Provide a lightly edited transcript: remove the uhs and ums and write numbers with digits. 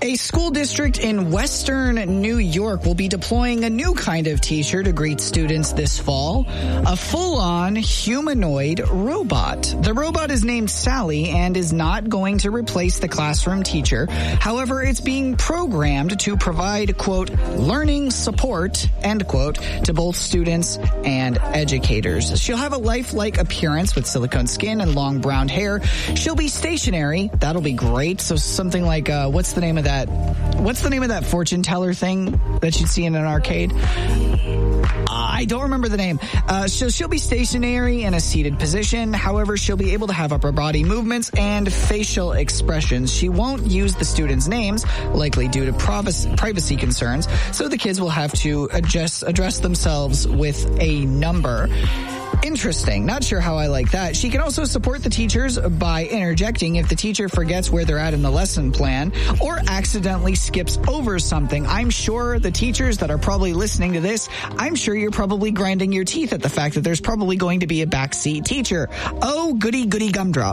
A school district in western New York will be deploying a new kind of teacher to greet students this fall, a full-on humanoid robot. The robot is named Sally and is not going to replace the classroom teacher. However, it's being programmed to provide, quote, learning support, end quote, to both students and educators. She'll have a lifelike appearance with silicone skin and long brown hair. She'll be stationary. That'll be great. So something like, what's the name of that fortune teller thing that you'd see in an arcade? I don't remember the name. She'll be stationary in a seated position. However, she'll be able to have upper body movements and facial expressions. She won't use the students' names, likely due to privacy concerns, so the kids will have to address themselves with a number. Interesting. Not sure how I like that. She can also support the teachers by interjecting if the teacher forgets where they're at in the lesson plan or accidentally skips over something. I'm sure the teachers that are probably listening to this, I'm sure you're probably grinding your teeth at the fact that there's probably going to be a backseat teacher. Oh, goody, goody gumdrop.